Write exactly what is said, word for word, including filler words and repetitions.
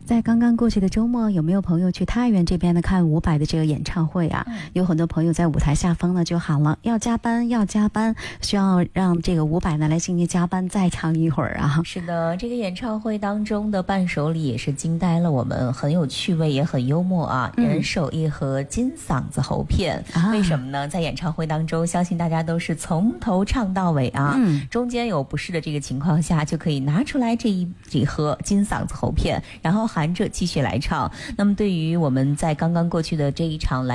在刚刚过去的周末，有没有朋友去太原这边呢看伍佰的这个演唱会啊？嗯、有很多朋友在舞台下方呢就喊了要加班要加班，需要让这个伍佰呢来进行加班再唱一会儿啊。 是的，这个演唱会当中的伴手礼也是惊呆了我们，很有趣味也很幽默啊。嗯、人手一盒金嗓子喉片、啊，为什么呢？在演唱会当中，相信大家都是从头唱到尾啊。嗯，中间有不适的这个情况下，就可以拿出来这一这一盒金嗓子喉片，然后含着继续来唱。那么对于我们在刚刚过去的这一场来